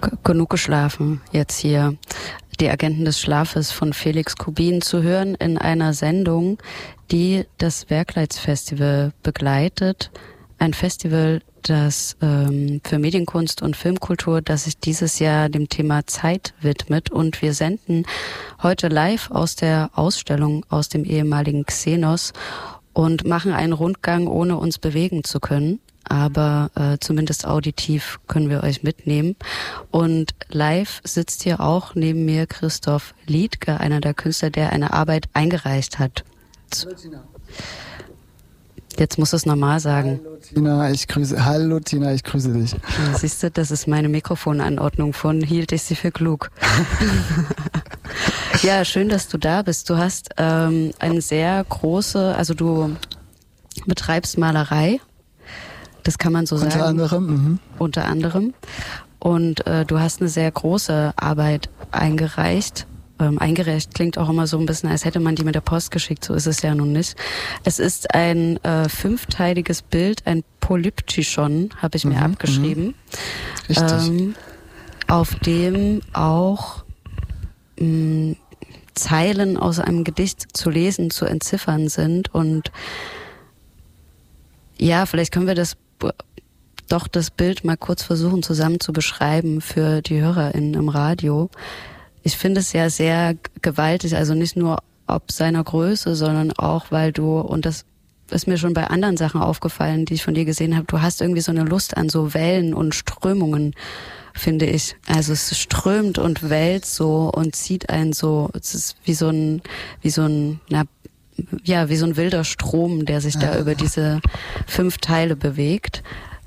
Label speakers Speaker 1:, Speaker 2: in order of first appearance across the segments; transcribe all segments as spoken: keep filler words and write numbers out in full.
Speaker 1: G- genug geschlafen jetzt hier. Die Agenten des Schlafes von Felix Kubin zu hören in einer Sendung, die das Werkleitz-Festival begleitet. Ein Festival, das ähm, für Medienkunst und Filmkultur, das sich dieses Jahr dem Thema Zeit widmet. Und wir senden heute live aus der Ausstellung aus dem ehemaligen Xenos und machen einen Rundgang, ohne uns bewegen zu können. Aber äh, zumindest auditiv können wir euch mitnehmen. Und live sitzt hier auch neben mir Christoph Liedtke, einer der Künstler, der eine Arbeit eingereicht hat.
Speaker 2: Hallo Tina.
Speaker 1: Jetzt musst du es normal sagen.
Speaker 2: Hallo Tina, ich grüße, hallo Tina, ich grüße dich.
Speaker 1: Ja, siehst du, das ist meine Mikrofonanordnung, von hielt ich sie für klug. Ja, schön, dass du da bist. Du hast ähm, eine sehr große, also du betreibst Malerei. Das kann man so
Speaker 2: Unter
Speaker 1: sagen.
Speaker 2: Unter anderem. Mhm.
Speaker 1: Unter anderem. Und äh, du hast eine sehr große Arbeit eingereicht. Ähm, eingereicht klingt auch immer so ein bisschen, als hätte man die mit der Post geschickt. So ist es ja nun nicht. Es ist ein äh, fünfteiliges Bild, ein Polyptychon, habe ich mir
Speaker 2: Mhm,
Speaker 1: abgeschrieben.
Speaker 2: Mhm. Richtig.
Speaker 1: Ähm, auf dem auch mh, Zeilen aus einem Gedicht zu lesen, zu entziffern sind. Und ja, vielleicht können wir das doch das Bild mal kurz versuchen zusammen zu beschreiben für die HörerInnen im Radio. Ich finde es ja sehr gewaltig, also nicht nur ob seiner Größe, sondern auch, weil du, und das ist mir schon bei anderen Sachen aufgefallen, die ich von dir gesehen habe, du hast irgendwie so eine Lust an so Wellen und Strömungen, finde ich. Also es strömt und wellt so und zieht einen so, es ist wie so ein, wie so ein, na, ja, wie so ein wilder Strom, der sich da über diese fünf Teile bewegt.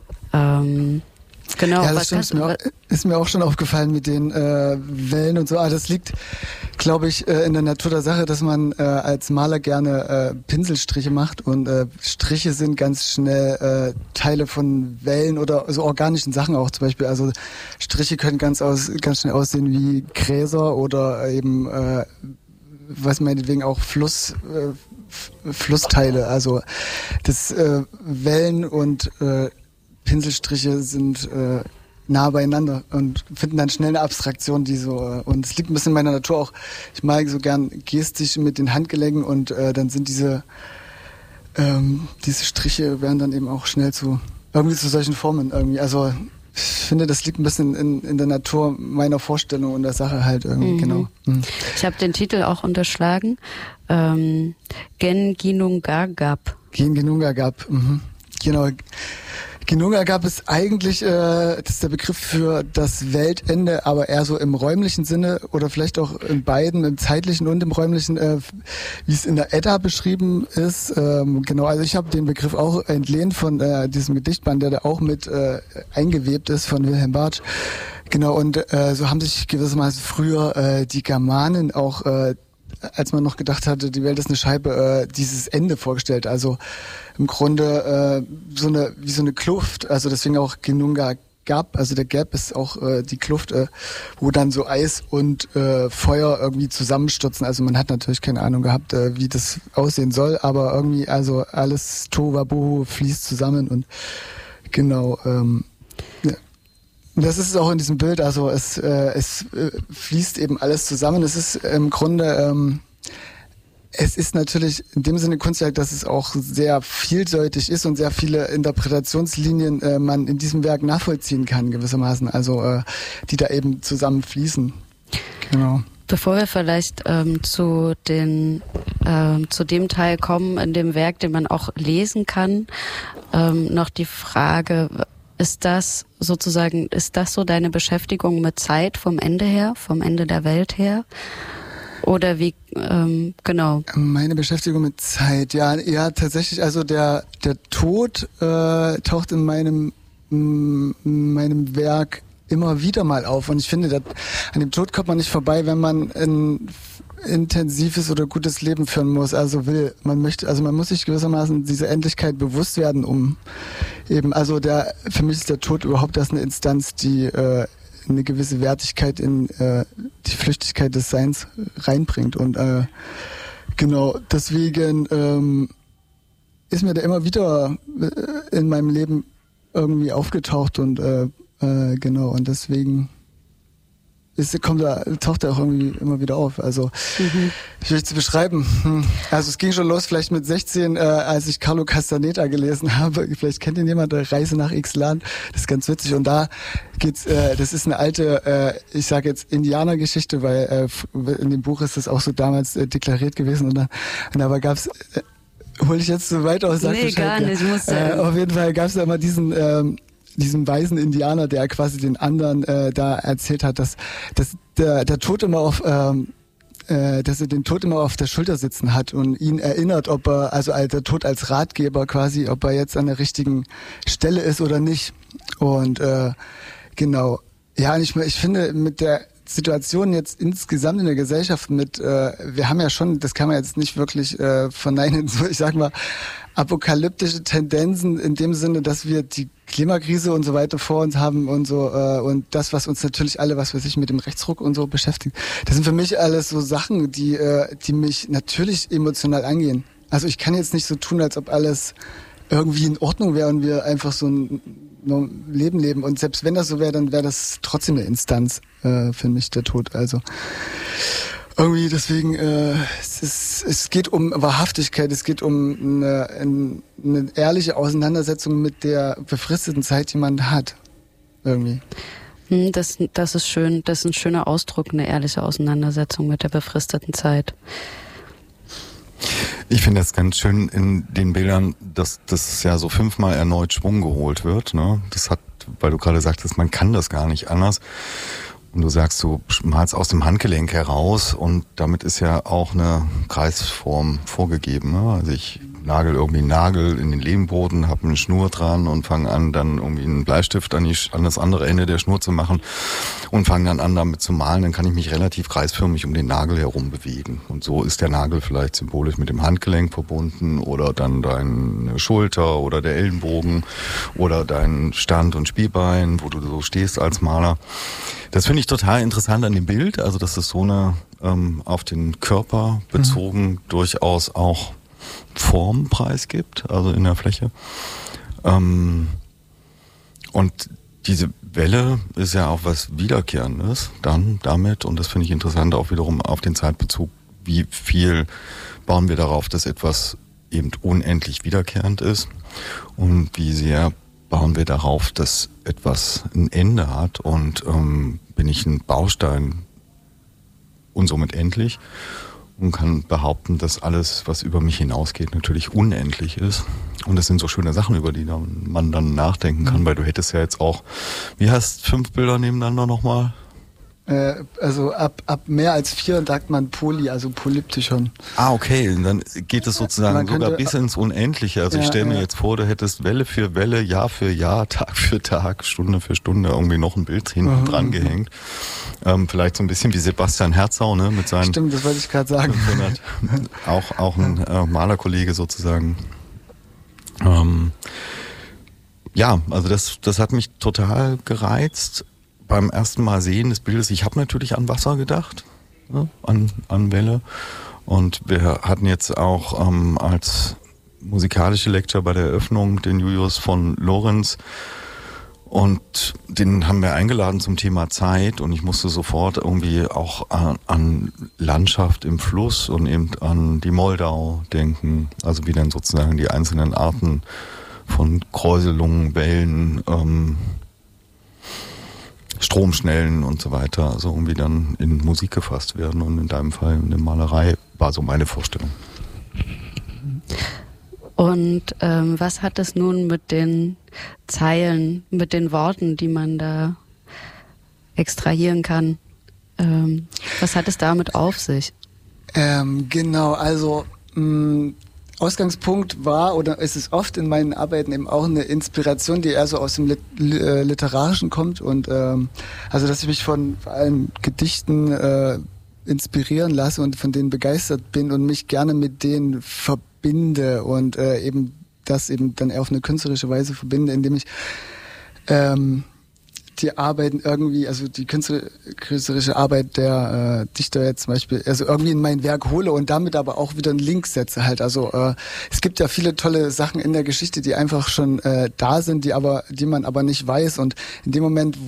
Speaker 1: Ähm, genau.
Speaker 2: Ja, das
Speaker 1: was
Speaker 2: stimmt,
Speaker 1: kannst,
Speaker 2: ist, mir auch, ist mir auch schon aufgefallen mit den äh, Wellen und so. Ah, das liegt, glaube ich, äh, in der Natur der Sache, dass man äh, als Maler gerne äh, Pinselstriche macht und äh, Striche sind ganz schnell äh, Teile von Wellen oder so organischen Sachen auch zum Beispiel. Also Striche können ganz aus, ganz schnell aussehen wie Gräser oder eben äh, was meinetwegen auch Fluss, äh, Flussteile. Also das äh, Wellen und äh, Pinselstriche sind äh, nah beieinander und finden dann schnell eine Abstraktion, die so, äh, und es liegt ein bisschen in meiner Natur auch, ich mag so gern gestisch mit den Handgelenken und äh, dann sind diese ähm, diese Striche werden dann eben auch schnell zu irgendwie zu solchen Formen irgendwie. Also ich finde, das liegt ein bisschen in, in der Natur meiner Vorstellung und der Sache halt irgendwie, mhm. Genau. Mhm.
Speaker 1: Ich habe den Titel auch unterschlagen. Ähm, Genginungagap.
Speaker 2: Genginungagap, mhm. Genau. Genungagap ist eigentlich, äh, das ist der Begriff für das Weltende, aber eher so im räumlichen Sinne oder vielleicht auch in beiden, im zeitlichen und im räumlichen, äh, wie es in der Edda beschrieben ist. Ähm, genau, also ich habe den Begriff auch entlehnt von äh, diesem Gedichtband, der da auch mit äh, eingewebt ist von Wilhelm Bartsch. Genau, und äh, so haben sich gewissermaßen früher äh, die Germanen auch, äh, als man noch gedacht hatte, die Welt ist eine Scheibe, äh, dieses Ende vorgestellt. Also im Grunde äh, so eine wie so eine Kluft, also deswegen auch Genungagap, also der Gap ist auch äh, die Kluft, äh, wo dann so Eis und äh, Feuer irgendwie zusammenstürzen. Also man hat natürlich keine Ahnung gehabt, äh, wie das aussehen soll, aber irgendwie also alles Tohuwabohu fließt zusammen und genau. Ähm, ja. Das ist es auch in diesem Bild, also es, äh, es äh, fließt eben alles zusammen. Es ist im Grunde, ähm, es ist natürlich in dem Sinne Kunstwerk, dass es auch sehr vielseitig ist und sehr viele Interpretationslinien äh, man in diesem Werk nachvollziehen kann gewissermaßen, also äh, die da eben zusammen fließen. Genau.
Speaker 1: Bevor wir vielleicht ähm, zu den ähm, zu dem Teil kommen in dem Werk, den man auch lesen kann, ähm, noch die Frage: Ist das sozusagen, ist das so deine Beschäftigung mit Zeit vom Ende her, vom Ende der Welt her? Oder wie, ähm, genau.
Speaker 2: Meine Beschäftigung mit Zeit, ja, ja, tatsächlich, also der, der Tod äh, taucht in meinem, in meinem Werk immer wieder mal auf. Und ich finde, dass, an dem Tod kommt man nicht vorbei, wenn man ein intensives oder gutes Leben führen muss, also will, man möchte, also man muss sich gewissermaßen dieser Endlichkeit bewusst werden, um eben, also der, für mich ist der Tod überhaupt erst eine Instanz, die äh, eine gewisse Wertigkeit in äh, die Flüchtigkeit des Seins reinbringt und äh, genau, deswegen ähm, ist mir der immer wieder äh, in meinem Leben irgendwie aufgetaucht und äh, äh, genau, und deswegen ist, kommt da, taucht er auch irgendwie immer wieder auf. Also, mhm. schwierig zu beschreiben. Also, es ging schon los, vielleicht mit sechzehn, äh, als ich Carlo Castaneda gelesen habe. Vielleicht kennt ihn jemand, der Reise nach Ixtlan. Das ist ganz witzig. Und da geht's, äh, das ist eine alte, äh, ich sage jetzt Indianergeschichte, weil äh, in dem Buch ist das auch so damals äh, deklariert gewesen. Und, dann, und dabei gab's, äh, hol ich jetzt so weit aus? Sag
Speaker 1: nee,
Speaker 2: Bescheid,
Speaker 1: gar nicht.
Speaker 2: Ja.
Speaker 1: Muss
Speaker 2: äh, auf jeden Fall gab's da immer diesen, ähm, diesen weisen Indianer, der quasi den anderen äh, da erzählt hat, dass, dass der, der Tod immer auf, ähm, äh, dass er den Tod immer auf der Schulter sitzen hat und ihn erinnert, ob er, also der Tod als Ratgeber quasi, ob er jetzt an der richtigen Stelle ist oder nicht. Und äh, genau, ja, und ich, ich finde mit der Situation jetzt insgesamt in der Gesellschaft mit, äh, wir haben ja schon, das kann man jetzt nicht wirklich äh, verneinen, so ich sag mal, apokalyptische Tendenzen in dem Sinne, dass wir die Klimakrise und so weiter vor uns haben und so äh, und das, was uns natürlich alle, was weiß ich, mit dem Rechtsruck und so beschäftigt, das sind für mich alles so Sachen, die äh, die mich natürlich emotional angehen. Also ich kann jetzt nicht so tun, als ob alles irgendwie in Ordnung wäre und wir einfach so ein Leben leben. Und selbst wenn das so wäre, dann wäre das trotzdem eine Instanz äh, für mich, der Tod. Also irgendwie deswegen, äh, es, ist, es geht um Wahrhaftigkeit, es geht um eine, eine ehrliche Auseinandersetzung mit der befristeten Zeit, die man hat. Irgendwie.
Speaker 1: Das, das ist schön, das ist ein schöner Ausdruck, eine ehrliche Auseinandersetzung mit der befristeten Zeit.
Speaker 3: Ich finde das ganz schön in den Bildern, dass das ja so fünfmal erneut Schwung geholt wird. Ne? Das hat, weil du gerade sagtest, man kann das gar nicht anders. Und du sagst, du malst aus dem Handgelenk heraus und damit ist ja auch eine Kreisform vorgegeben. Ne? Also ich nagel irgendwie einen Nagel in den Lehmboden, habe eine Schnur dran und fange an, dann irgendwie einen Bleistift an, die, an das andere Ende der Schnur zu machen und fange dann an, damit zu malen. Dann kann ich mich relativ kreisförmig um den Nagel herum bewegen. Und so ist der Nagel vielleicht symbolisch mit dem Handgelenk verbunden oder dann deine Schulter oder der Ellenbogen oder dein Stand- und Spielbein, wo du so stehst als Maler. Das finde ich total interessant an dem Bild, also dass es so eine ähm, auf den Körper bezogen mhm. durchaus auch Formpreis gibt, also in der Fläche. Ähm, und diese Welle ist ja auch was Wiederkehrendes dann damit, und das finde ich interessant auch wiederum auf den Zeitbezug, wie viel bauen wir darauf, dass etwas eben unendlich wiederkehrend ist und wie sehr bauen wir darauf, dass etwas ein Ende hat und ähm, bin ich ein Baustein und somit endlich und kann behaupten, dass alles, was über mich hinausgeht, natürlich unendlich ist. Und das sind so schöne Sachen, über die dann, man dann nachdenken kann, mhm. weil du hättest ja jetzt auch, wie heißt fünf Bilder nebeneinander nochmal?
Speaker 2: Äh, also ab, ab mehr als vier sagt man Poly, also Polyptychon.
Speaker 3: Ah, okay, und dann geht es sozusagen könnte, sogar bis ins Unendliche. Also ja, ich stelle mir ja. jetzt vor, du hättest Welle für Welle, Jahr für Jahr, Tag für Tag, Stunde für Stunde irgendwie noch ein Bild hinten mhm. dran gehängt. Ähm, vielleicht so ein bisschen wie Sebastian Herzau, ne, mit seinen...
Speaker 2: Stimmt, das wollte ich gerade sagen.
Speaker 3: fünfhundert, auch, auch ein äh, Malerkollege sozusagen. Ähm, ja, also das, das hat mich total gereizt. Beim ersten Mal sehen des Bildes, ich habe natürlich an Wasser gedacht, ne, an, an Welle. Und wir hatten jetzt auch ähm, als musikalische Lecture bei der Eröffnung den Julius von Lorenz. Und den haben wir eingeladen zum Thema Zeit. Und ich musste sofort irgendwie auch an, an Landschaft im Fluss und eben an die Moldau denken. Also wie dann sozusagen die einzelnen Arten von Kräuselungen, Wellen, ähm, Stromschnellen und so weiter, also irgendwie dann in Musik gefasst werden und in deinem Fall in der Malerei, war so meine Vorstellung.
Speaker 1: Und ähm, was hat es nun mit den Zeilen, mit den Worten, die man da extrahieren kann? Ähm, was hat es damit auf sich?
Speaker 2: Ähm, genau, also mh, Ausgangspunkt war oder ist es oft in meinen Arbeiten eben auch eine Inspiration, die eher so aus dem Lit- äh, Literarischen kommt und ähm, also dass ich mich von vor allem Gedichten äh, inspirieren lasse und von denen begeistert bin und mich gerne mit denen verbinde und äh, eben das eben dann eher auf eine künstlerische Weise verbinde, indem ich ähm, die Arbeiten irgendwie, also die künstlerische Arbeit der äh, Dichter jetzt zum Beispiel, also irgendwie in mein Werk hole und damit aber auch wieder einen Link setze halt. Also äh, es gibt ja viele tolle Sachen in der Geschichte, die einfach schon äh, da sind, die aber, die man aber nicht weiß. Und in dem Moment, wo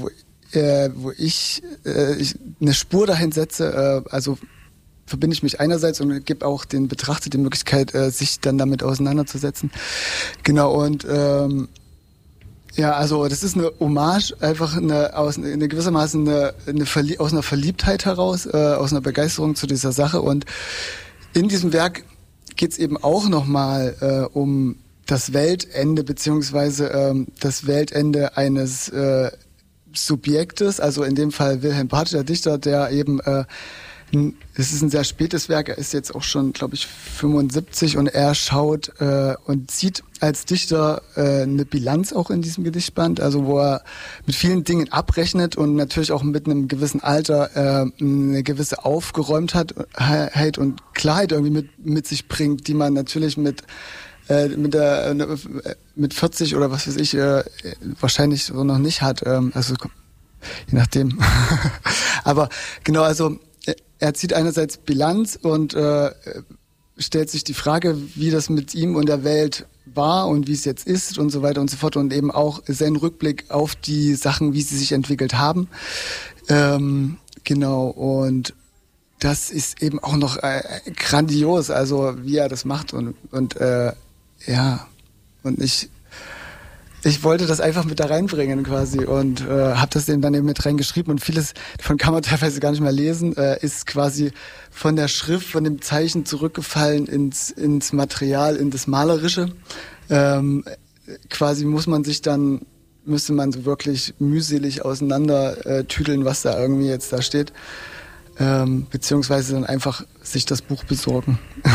Speaker 2: äh, wo ich, äh, ich eine Spur dahin setze, äh, also verbinde ich mich einerseits und gebe auch den Betrachter die Möglichkeit, äh, sich dann damit auseinanderzusetzen. Genau, und ähm, ja, also das ist eine Hommage, einfach eine, aus, eine gewissermaßen eine, eine Verlie- aus einer Verliebtheit heraus, äh, aus einer Begeisterung zu dieser Sache. Und in diesem Werk geht es eben auch nochmal äh, um das Weltende, beziehungsweise ähm, das Weltende eines äh, Subjektes, also in dem Fall Wilhelm Bartsch, der Dichter, der eben äh, es ist ein sehr spätes Werk, er ist jetzt auch schon, glaube ich, fünfundsiebzig und er schaut äh, und sieht als Dichter äh, eine Bilanz auch in diesem Gedichtband, also wo er mit vielen Dingen abrechnet und natürlich auch mit einem gewissen Alter äh, eine gewisse Aufgeräumtheit und Klarheit irgendwie mit, mit sich bringt, die man natürlich mit äh, mit der äh, mit vierzig oder was weiß ich äh, wahrscheinlich so noch nicht hat, ähm, also je nachdem. Aber genau, also er zieht einerseits Bilanz und äh, stellt sich die Frage, wie das mit ihm und der Welt war und wie es jetzt ist und so weiter und so fort und eben auch seinen Rückblick auf die Sachen, wie sie sich entwickelt haben. Ähm, genau, und das ist eben auch noch äh, grandios, also wie er das macht und, und äh, ja, und ich Ich wollte das einfach mit da reinbringen quasi und äh, habe das eben dann eben mit reingeschrieben und vieles davon kann man teilweise gar nicht mehr lesen, äh, ist quasi von der Schrift, von dem Zeichen zurückgefallen ins ins Material, in das Malerische. Ähm, quasi muss man sich dann, müsste man so wirklich mühselig auseinander äh, tüdeln, was da irgendwie jetzt da steht. Ähm, beziehungsweise dann einfach sich das Buch besorgen.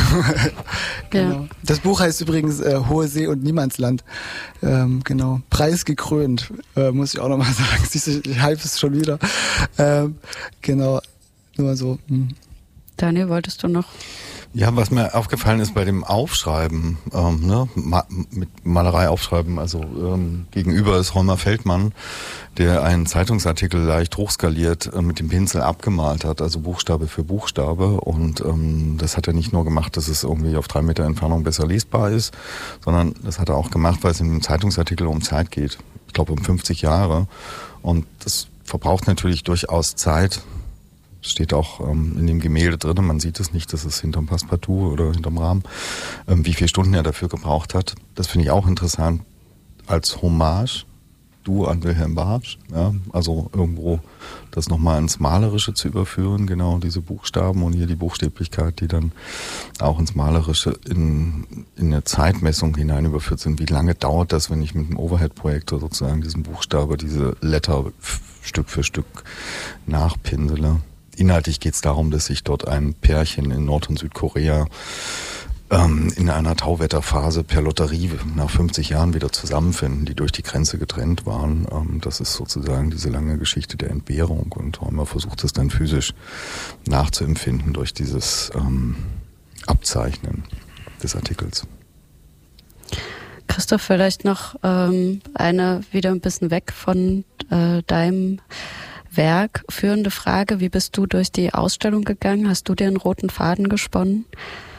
Speaker 2: Genau. Ja. Das Buch heißt übrigens äh, Hohe See und Niemandsland. Ähm, genau. Preisgekrönt, äh, muss ich auch nochmal sagen. Siehst du, ich hype es schon wieder. Ähm, genau. Nur so. Hm.
Speaker 1: Daniel, wolltest du noch?
Speaker 3: Ja, was mir aufgefallen ist bei dem Aufschreiben, ähm, ne, Ma- mit Malerei aufschreiben, also ähm, gegenüber ist Holmer Feldmann, der einen Zeitungsartikel leicht hochskaliert äh, mit dem Pinsel abgemalt hat, also Buchstabe für Buchstabe, und ähm, das hat er nicht nur gemacht, dass es irgendwie auf drei Meter Entfernung besser lesbar ist, sondern das hat er auch gemacht, weil es in dem Zeitungsartikel um Zeit geht. Ich glaube um fünfzig Jahre, und das verbraucht natürlich durchaus Zeit. Steht auch ähm, in dem Gemälde drin, man sieht es nicht, das ist hinterm Passepartout oder hinterm Rahmen, ähm, wie viele Stunden er dafür gebraucht hat. Das finde ich auch interessant als Hommage, du an Wilhelm Bartsch, ja, also irgendwo das nochmal ins Malerische zu überführen, genau diese Buchstaben und hier die Buchstäblichkeit, die dann auch ins Malerische in, in eine Zeitmessung hinein überführt sind. Wie lange dauert das, wenn ich mit einem Overhead-Projektor sozusagen diesen Buchstabe, diese Letter f- Stück für Stück nachpinsele? Inhaltlich geht es darum, dass sich dort ein Pärchen in Nord- und Südkorea ähm, in einer Tauwetterphase per Lotterie nach fünfzig Jahren wieder zusammenfinden, die durch die Grenze getrennt waren. Ähm, das ist sozusagen diese lange Geschichte der Entbehrung, und Holmer versucht es dann physisch nachzuempfinden durch dieses ähm, Abzeichnen des Artikels.
Speaker 1: Christoph, vielleicht noch ähm, eine wieder ein bisschen weg von äh, deinem Werk führende Frage: Wie bist du durch die Ausstellung gegangen? Hast du dir einen roten Faden gesponnen?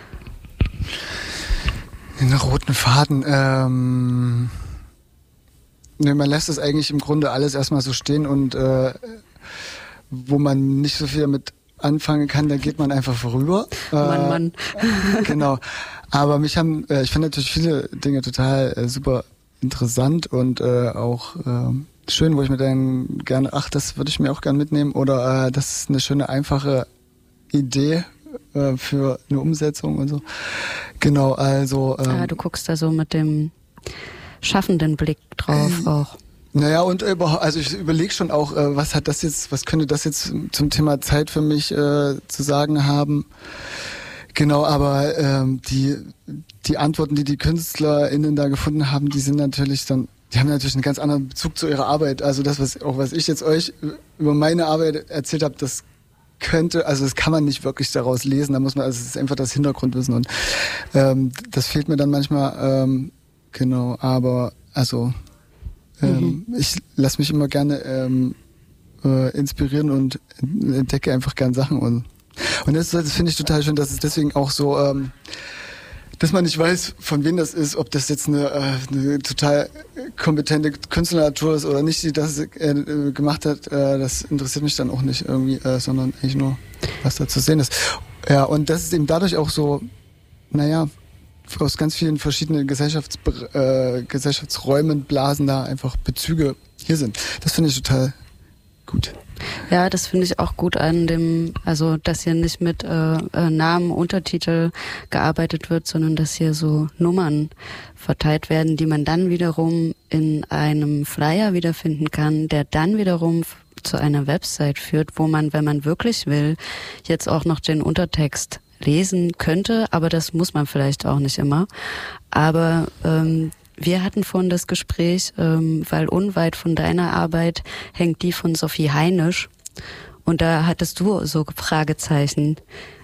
Speaker 2: Einen roten Faden? Ähm, ne, man lässt es eigentlich im Grunde alles erstmal so stehen, und äh, wo man nicht so viel damit anfangen kann, da geht man einfach vorüber.
Speaker 1: Mann,
Speaker 2: äh,
Speaker 1: Mann.
Speaker 2: Genau. Aber mich haben, äh, ich fand natürlich viele Dinge total äh, super interessant und äh, auch äh, schön, wo ich mir dann gerne, ach, das würde ich mir auch gerne mitnehmen, oder äh, das ist eine schöne, einfache Idee äh, für eine Umsetzung und so. Genau, also... Ähm,
Speaker 1: ah, du guckst da so mit dem schaffenden Blick drauf äh, auch.
Speaker 2: Naja, und überhaupt, also ich überlege schon auch, äh, was hat das jetzt, was könnte das jetzt zum Thema Zeit für mich äh, zu sagen haben. Genau, aber ähm, die, die Antworten, die die KünstlerInnen da gefunden haben, die sind natürlich dann, die haben natürlich einen ganz anderen Bezug zu ihrer Arbeit. Also das, was auch was ich jetzt euch über meine Arbeit erzählt habe, das könnte, also das kann man nicht wirklich daraus lesen. Da muss man, also es ist einfach das Hintergrundwissen, und ähm, das fehlt mir dann manchmal. Ähm, genau, aber also ähm, mhm. ich lasse mich immer gerne ähm, äh, inspirieren und entdecke einfach gern Sachen, und und das, das finde ich total schön, dass es deswegen auch so ähm, dass man nicht weiß, von wem das ist, ob das jetzt eine, äh, eine total kompetente Künstlernatur ist oder nicht, die das äh, gemacht hat, äh, das interessiert mich dann auch nicht irgendwie, äh, sondern eigentlich nur, was da zu sehen ist. Ja, und das ist eben dadurch auch so, naja, aus ganz vielen verschiedenen Gesellschafts äh, Gesellschaftsräumen, Blasen da einfach Bezüge hier sind. Das finde ich total gut.
Speaker 1: Ja, das finde ich auch gut an dem, also dass hier nicht mit äh, äh, Namen, Untertitel gearbeitet wird, sondern dass hier so Nummern verteilt werden, die man dann wiederum in einem Flyer wiederfinden kann, der dann wiederum zu einer Website führt, wo man, wenn man wirklich will, jetzt auch noch den Untertext lesen könnte, aber das muss man vielleicht auch nicht immer. Aber ähm, wir hatten vorhin das Gespräch, ähm, weil unweit von deiner Arbeit hängt die von Sophie Heinisch und da hattest du so Fragezeichen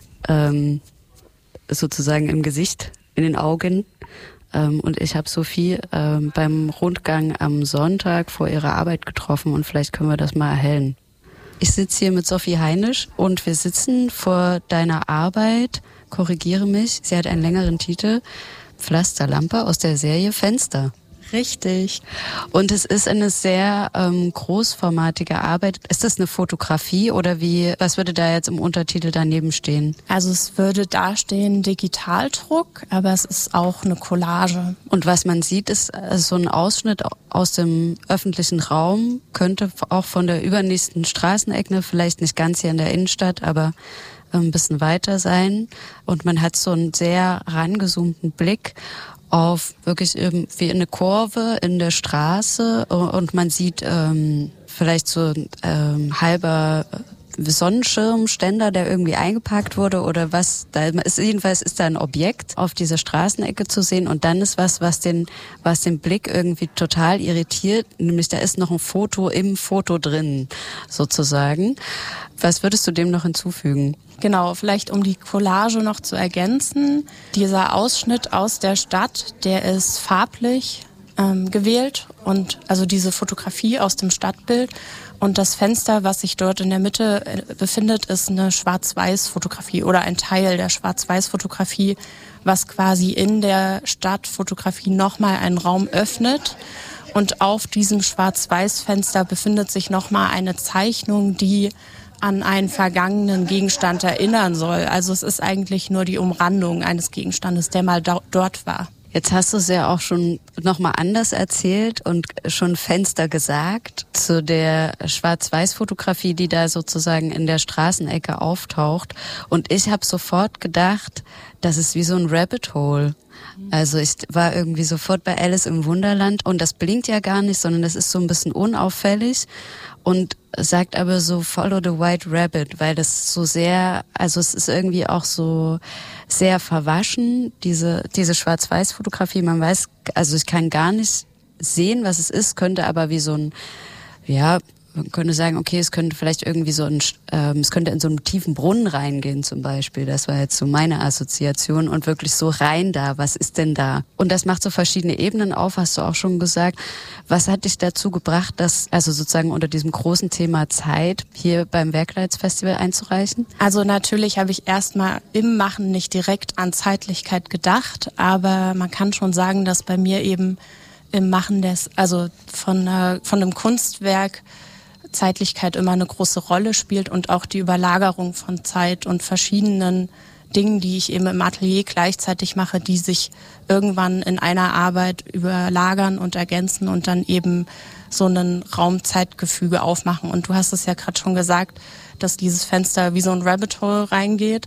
Speaker 1: ähm, sozusagen im Gesicht, in den Augen. Ähm, und ich habe Sophie ähm, beim Rundgang am Sonntag vor ihrer Arbeit getroffen und vielleicht können wir das mal erhellen. Ich sitze hier mit Sophie Heinisch und wir sitzen vor deiner Arbeit, korrigiere mich, sie hat einen längeren Titel, Pflasterlampe aus der Serie Fenster. Richtig. Und es ist eine sehr ähm, großformatige Arbeit. Ist das eine Fotografie oder wie? Was würde da jetzt im Untertitel daneben stehen?
Speaker 4: Also es würde da stehen Digitaldruck, aber es ist auch eine Collage.
Speaker 1: Und was man sieht, ist so ein Ausschnitt aus dem öffentlichen Raum, könnte auch von der übernächsten Straßenecke, vielleicht nicht ganz hier in der Innenstadt, aber ein bisschen weiter sein. Und man hat so einen sehr rangezoomten Blick auf wirklich irgendwie eine Kurve in der Straße und man sieht ähm, vielleicht so ein ähm, halber Sonnenschirmständer, der irgendwie eingepackt wurde oder was. Da ist jedenfalls ist da ein Objekt auf dieser Straßenecke zu sehen und dann ist was, was den was den Blick irgendwie total irritiert, nämlich da ist noch ein Foto im Foto drin sozusagen. Was würdest du dem noch hinzufügen?
Speaker 4: Genau, vielleicht um die Collage noch zu ergänzen. Dieser Ausschnitt aus der Stadt, der ist farblich ähm, gewählt und also diese Fotografie aus dem Stadtbild. Und das Fenster, was sich dort in der Mitte befindet, ist eine Schwarz-Weiß-Fotografie oder ein Teil der Schwarz-Weiß-Fotografie, was quasi in der Stadtfotografie nochmal einen Raum öffnet. Und auf diesem Schwarz-Weiß-Fenster befindet sich nochmal eine Zeichnung, die an einen vergangenen Gegenstand erinnern soll. Also es ist eigentlich nur die Umrandung eines Gegenstandes, der mal do- dort war.
Speaker 1: Jetzt hast du es ja auch schon nochmal anders erzählt und schon Fenster gesagt zu der Schwarz-Weiß-Fotografie, die da sozusagen in der Straßenecke auftaucht. Und ich habe sofort gedacht, das ist wie so ein Rabbit Hole. Also ich war irgendwie sofort bei Alice im Wunderland und das blinkt ja gar nicht, sondern das ist so ein bisschen unauffällig und sagt aber so Follow the White Rabbit, weil das so sehr, also es ist irgendwie auch so sehr verwaschen, diese diese Schwarz-Weiß-Fotografie. Man weiß, also ich kann gar nicht sehen, was es ist, könnte aber wie so ein, ja, man könnte sagen, okay, es könnte vielleicht irgendwie so ein, ähm, es könnte in so einen tiefen Brunnen reingehen zum Beispiel. Das war jetzt so meine Assoziation und wirklich so rein da. Was ist denn da? Und das macht so verschiedene Ebenen auf, hast du auch schon gesagt. Was hat dich dazu gebracht, das also sozusagen unter diesem großen Thema Zeit hier beim Werkleitsfestival einzureichen?
Speaker 4: Also natürlich habe ich erstmal im Machen nicht direkt an Zeitlichkeit gedacht, aber man kann schon sagen, dass bei mir eben im Machen des, also von, äh, von einem Kunstwerk Zeitlichkeit immer eine große Rolle spielt und auch die Überlagerung von Zeit und verschiedenen Dingen, die ich eben im Atelier gleichzeitig mache, die sich irgendwann in einer Arbeit überlagern und ergänzen und dann eben so ein Raum-Zeit-Gefüge aufmachen. Und du hast es ja gerade schon gesagt, dass dieses Fenster wie so ein Rabbit Hole reingeht.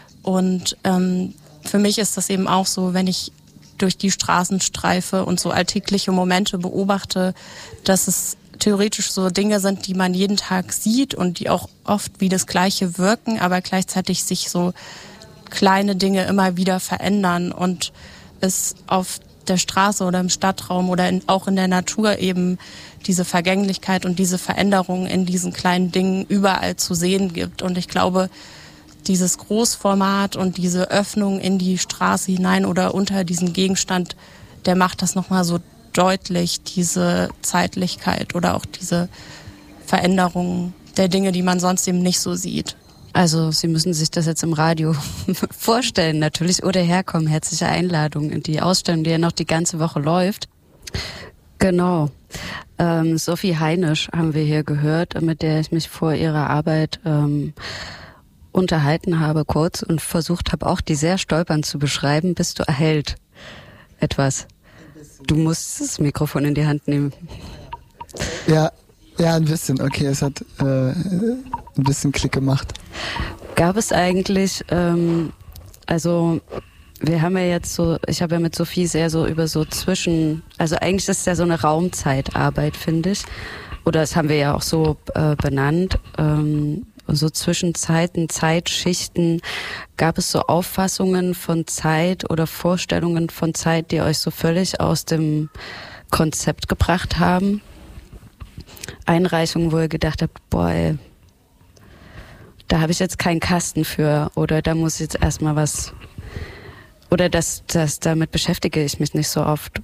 Speaker 4: Und ähm, für mich ist das eben auch so, wenn ich durch die Straßen streife und so alltägliche Momente beobachte, dass es theoretisch so Dinge sind, die man jeden Tag sieht und die auch oft wie das Gleiche wirken, aber gleichzeitig sich so kleine Dinge immer wieder verändern und es auf der Straße oder im Stadtraum oder in, auch in der Natur eben diese Vergänglichkeit und diese Veränderung in diesen kleinen Dingen überall zu sehen gibt. Und ich glaube, dieses Großformat und diese Öffnung in die Straße hinein oder unter diesen Gegenstand, der macht das nochmal so deutlich, diese Zeitlichkeit oder auch diese Veränderung der Dinge, die man sonst eben nicht so sieht.
Speaker 1: Also Sie müssen sich das jetzt im Radio vorstellen natürlich oder herkommen. Herzliche Einladung in die Ausstellung, die ja noch die ganze Woche läuft. Genau. Ähm, Sophie Heinisch haben wir hier gehört, mit der ich mich vor ihrer Arbeit ähm, unterhalten habe kurz und versucht habe, auch die sehr stolpernd zu beschreiben, bis du erhellt etwas. Du musst das Mikrofon in die Hand nehmen.
Speaker 2: Ja, ja, ein bisschen. Okay, es hat äh, ein bisschen Klick gemacht.
Speaker 1: Gab es eigentlich, ähm, also wir haben ja jetzt so, ich habe ja mit Sophie sehr so über so zwischen, also eigentlich ist es ja so eine Raumzeitarbeit, finde ich. Oder das haben wir ja auch so äh, benannt. Ähm, so zwischen Zeiten, Zeitschichten. Gab es so Auffassungen von Zeit oder Vorstellungen von Zeit, die euch so völlig aus dem Konzept gebracht haben? Einreichungen, wo ihr gedacht habt, boah, ey, da habe ich jetzt keinen Kasten für oder da muss ich jetzt erstmal was, oder das, das, damit beschäftige ich mich nicht so oft.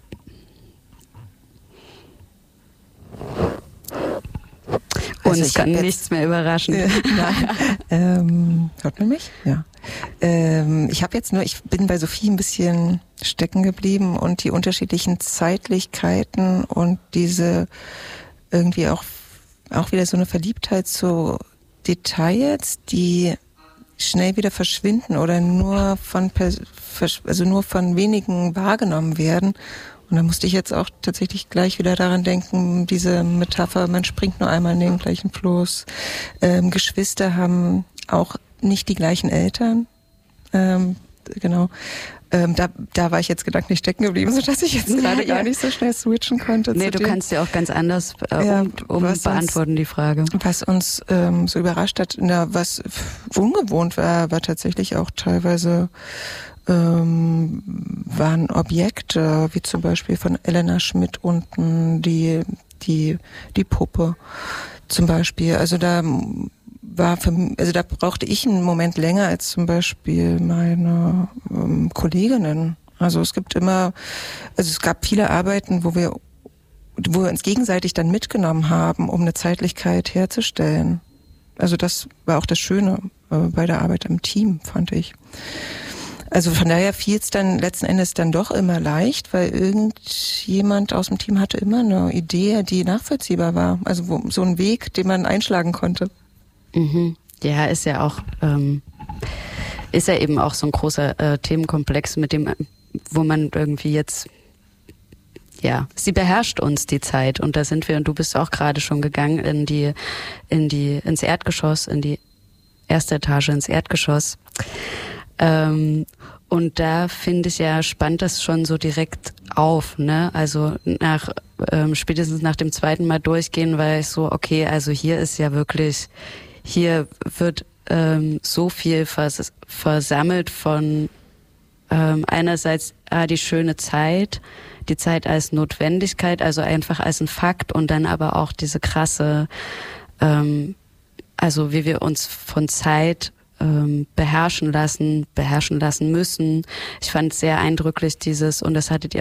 Speaker 1: Und also es kann nichts mehr überraschen.
Speaker 5: Äh, nein. ähm, hört man mich? Ja. Ähm, ich habe jetzt nur, ich bin bei Sophie ein bisschen stecken geblieben und die unterschiedlichen Zeitlichkeiten und diese irgendwie auch, auch wieder so eine Verliebtheit zu Details, die schnell wieder verschwinden oder nur von, also nur von wenigen wahrgenommen werden. Und da musste ich jetzt auch tatsächlich gleich wieder daran denken, diese Metapher, man springt nur einmal in den gleichen Floß. Ähm, Geschwister haben auch nicht die gleichen Eltern. Ähm, genau. Ähm, da, da war ich jetzt gedanklich stecken geblieben, sodass ich jetzt gerade ja, gar nicht so schnell switchen konnte.
Speaker 1: Nee, du dem. kannst ja auch ganz anders äh, ja, um, um beantworten uns, die Frage.
Speaker 5: Was uns ähm, so überrascht hat, na, was ungewohnt war, war tatsächlich auch teilweise ähm, waren Objekte, wie zum Beispiel von Elena Schmidt unten, die, die, die Puppe zum Beispiel. Also da war für, also da brauchte ich einen Moment länger als zum Beispiel meine ähm, Kolleginnen. Also es gibt immer, also es gab viele Arbeiten, wo wir, wo wir uns gegenseitig dann mitgenommen haben, um eine Zeitlichkeit herzustellen. Also das war auch das Schöne äh, bei der Arbeit im Team, fand ich. Also von daher fiel es dann letzten Endes dann doch immer leicht, weil irgendjemand aus dem Team hatte immer eine Idee, die nachvollziehbar war. Also wo, so ein Weg, den man einschlagen konnte.
Speaker 1: Mhm. Ja, ist ja auch, ähm, ist ja eben auch so ein großer äh, Themenkomplex, mit dem, wo man irgendwie jetzt, ja, sie beherrscht uns die Zeit und da sind wir und du bist auch gerade schon gegangen in die, in die, ins Erdgeschoss, in die erste Etage, ins Erdgeschoss. Ähm, und da finde ich ja, spannt das schon so direkt auf, ne? Also nach ähm, spätestens nach dem zweiten Mal durchgehen, war ich so, okay, also hier ist ja wirklich, hier wird ähm, so viel vers- versammelt von ähm, einerseits ah, die schöne Zeit, die Zeit als Notwendigkeit, also einfach als ein Fakt und dann aber auch diese krasse, ähm, also wie wir uns von Zeit ähm, beherrschen lassen, beherrschen lassen müssen. Ich fand sehr eindrücklich dieses, und das hattet ihr